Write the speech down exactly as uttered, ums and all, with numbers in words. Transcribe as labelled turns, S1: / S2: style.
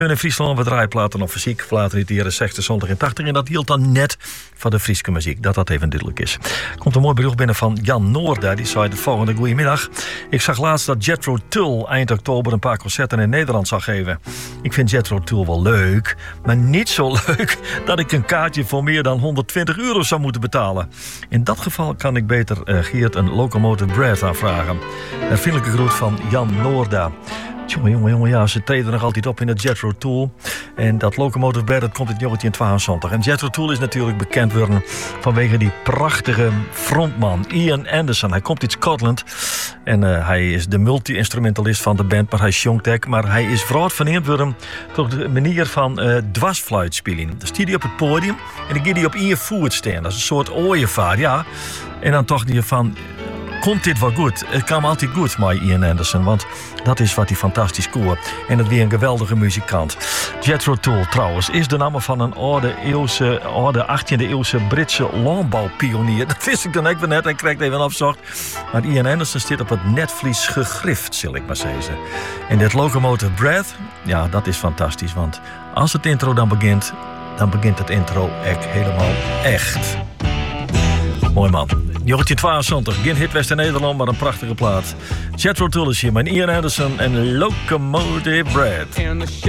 S1: In Friesland wat draaiplaten of fysiek, platen uit de jaren zestig, zeventig en tachtig. En dat hield dan net van de Friese muziek, dat dat even duidelijk is. Komt een mooi bericht binnen van Jan Noorda. Die zei het volgende: goedemiddag. Ik zag laatst dat Jethro Tull eind oktober een paar concerten in Nederland zou geven. Ik vind Jethro Tull wel leuk, maar niet zo leuk dat ik een kaartje voor meer dan honderdtwintig euro zou moeten betalen. In dat geval kan ik beter uh, Geert een Locomotive Breath aanvragen. Een vriendelijke groet van Jan Noorda. Jongen, jongen, jongen, ja, ze treden nog altijd op in het Jethro Tull. En dat Locomotive Breath, dat komt in negentien tweeënzestig. En Jethro Tull is natuurlijk bekend worden vanwege die prachtige frontman, Ian Anderson. Hij komt uit Scotland en uh, hij is de multi-instrumentalist van de band, maar hij zingt ook. Maar hij is vooral verneemd worden door de manier van uh, dwarsfluit spelen. Dan stiet hij op het podium en dan gaat hij op één voet staan. Dat is een soort ooievaar, ja. En dan toch die van... Komt dit wel goed? Het kwam altijd goed met Ian Anderson, want dat is wat hij fantastisch koor. En het weer een geweldige muzikant. Jethro Tull trouwens is de naam van een oude, eeuwse, oude achttiende eeuwse Britse landbouwpionier. Dat wist ik dan ook weer net en kreeg het even opzocht. Maar Ian Anderson zit op het netvlies gegrift, zal ik maar zeggen. En dit Locomotive Breath, ja, dat is fantastisch. Want als het intro dan begint, dan begint het intro echt helemaal echt. Mooi man. negentien tweeënzestig, geen hit West in Nederland, maar een prachtige plaat. Jethro Tull is hier, mijn Ian Anderson en Locomotive Breath.